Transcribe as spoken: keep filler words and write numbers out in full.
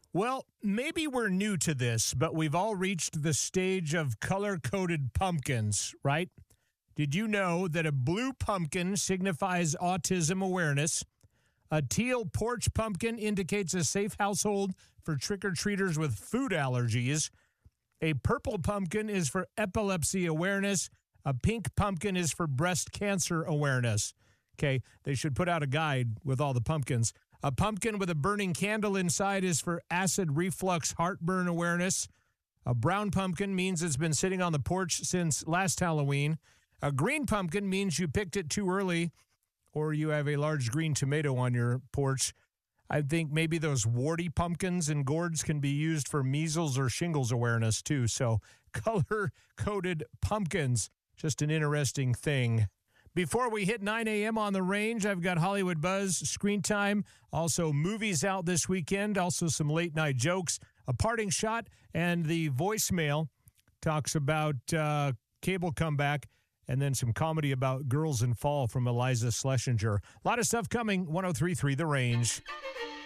Well, maybe we're new to this, but we've all reached the stage of color-coded pumpkins, right? Did you know that a blue pumpkin signifies autism awareness? A teal porch pumpkin indicates a safe household for trick-or-treaters with food allergies. A purple pumpkin is for epilepsy awareness. A pink pumpkin is for breast cancer awareness. Okay, they should put out a guide with all the pumpkins. A pumpkin with a burning candle inside is for acid reflux heartburn awareness. A brown pumpkin means it's been sitting on the porch since last Halloween. A green pumpkin means you picked it too early or you have a large green tomato on your porch. I think maybe those warty pumpkins and gourds can be used for measles or shingles awareness too. So color-coded pumpkins, just an interesting thing. Before we hit nine a.m. on the range, I've got Hollywood Buzz, Screen Time, also movies out this weekend, also some late-night jokes, a parting shot, and the voicemail talks about uh, cable comeback, and then some comedy about Girls in Fall from Eliza Schlesinger. A lot of stuff coming, one oh three point three The Range.